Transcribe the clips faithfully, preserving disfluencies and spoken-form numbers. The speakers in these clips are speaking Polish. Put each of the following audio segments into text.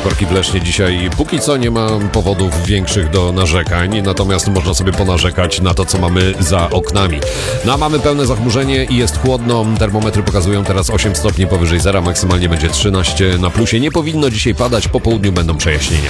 Korki w Lesznie dzisiaj póki co nie ma powodów większych do narzekań, natomiast można sobie ponarzekać na to, co mamy za oknami. No a mamy pełne zachmurzenie i jest chłodno. Termometry pokazują teraz osiem stopni powyżej zera, maksymalnie będzie trzynaście na plusie. Nie powinno dzisiaj padać, po południu będą przejaśnienia.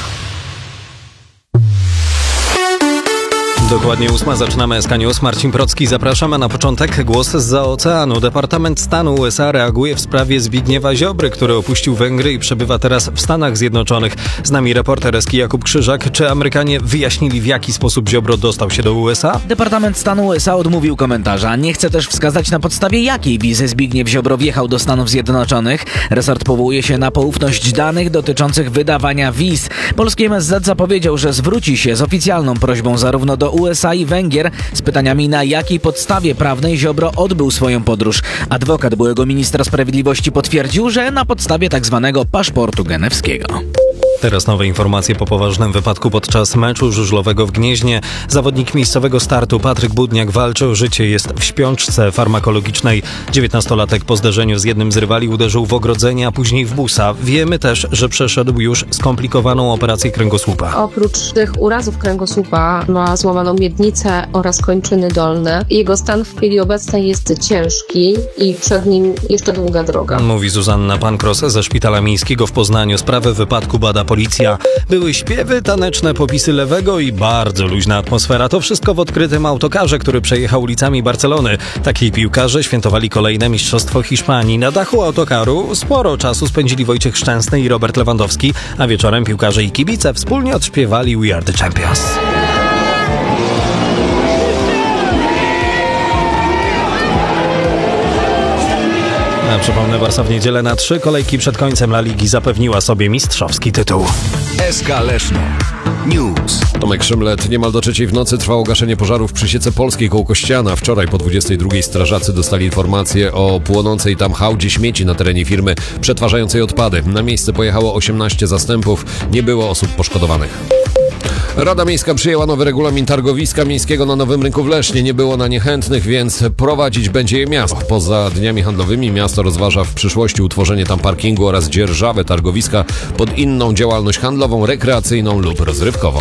Dokładnie ósma, zaczynamy S K News. Marcin Procki, zapraszamy na początek. Głos zza oceanu. Departament Stanu U S A reaguje w sprawie Zbigniewa Ziobry, który opuścił Węgry i przebywa teraz w Stanach Zjednoczonych. Z nami reporter S K Jakub Krzyżak. Czy Amerykanie wyjaśnili, w jaki sposób Ziobro dostał się do U S A? Departament Stanu U S A odmówił komentarza. Nie chce też wskazać, na podstawie jakiej wizy Zbigniew Ziobro wjechał do Stanów Zjednoczonych. Resort powołuje się na poufność danych dotyczących wydawania wiz. Polski M S Z zapowiedział, że zwróci się z oficjalną prośbą zarówno do U S A i Węgier z pytaniami, na jakiej podstawie prawnej Ziobro odbył swoją podróż. Adwokat byłego ministra sprawiedliwości potwierdził, że na podstawie tzw. paszportu genewskiego. Teraz nowe informacje po poważnym wypadku podczas meczu żużlowego w Gnieźnie. Zawodnik miejscowego Startu Patryk Budniak walczy o życie, jest w śpiączce farmakologicznej. dziewiętnastolatek po zderzeniu z jednym z rywali uderzył w ogrodzenie, a później w busa. Wiemy też, że przeszedł już skomplikowaną operację kręgosłupa. Oprócz tych urazów kręgosłupa ma złamaną miednicę oraz kończyny dolne. Jego stan w chwili obecnej jest ciężki i przed nim jeszcze długa droga. Mówi Zuzanna Pankros ze Szpitala Miejskiego w Poznaniu. Sprawę wypadku bada policja. Były śpiewy, taneczne popisy lewego i bardzo luźna atmosfera. To wszystko w odkrytym autokarze, który przejechał ulicami Barcelony. Takiej piłkarze świętowali kolejne mistrzostwo Hiszpanii. Na dachu autokaru sporo czasu spędzili Wojciech Szczęsny i Robert Lewandowski, a wieczorem piłkarze i kibice wspólnie odśpiewali We Are The Champions. A przypomnę, Barsa w niedzielę na trzy kolejki przed końcem La Ligi zapewniła sobie mistrzowski tytuł. S K Leszno News. Tomek Szymlet. Niemal do trzeciej w nocy trwało gaszenie pożarów przy Siece Polskiej koło Kościana. Wczoraj po dwudziestej drugiej strażacy dostali informację o płonącej tam hałdzie śmieci na terenie firmy przetwarzającej odpady. Na miejsce pojechało osiemnaście zastępów. Nie było osób poszkodowanych. Rada Miejska przyjęła nowy regulamin targowiska miejskiego na Nowym Rynku w Lesznie. Nie było na nie chętnych, więc prowadzić będzie je miasto. Poza dniami handlowymi miasto rozważa w przyszłości utworzenie tam parkingu oraz dzierżawę targowiska pod inną działalność handlową, rekreacyjną lub rozrywkową.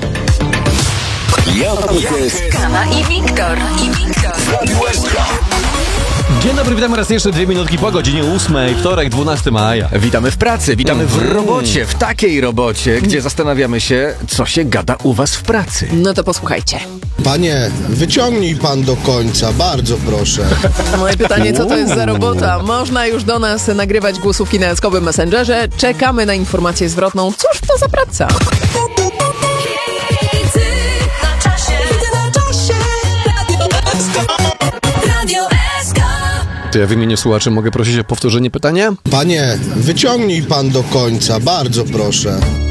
Kama i Wiktor. I Wiktor. Dzień dobry, witamy raz jeszcze dwie minutki po godzinie ósmej, wtorek, dwunastego maja. Witamy w pracy, witamy w Mm. robocie, w takiej robocie, gdzie zastanawiamy się, co się gada u was w pracy. No to posłuchajcie. Panie, wyciągnij pan do końca, bardzo proszę. Moje pytanie, co to jest za robota? Można już do nas nagrywać głosówki na eskowym Messengerze. Czekamy na informację zwrotną. Cóż to za praca? To ja w imieniu słuchaczy mogę prosić o powtórzenie pytania? Panie, wyciągnij pan do końca, bardzo proszę.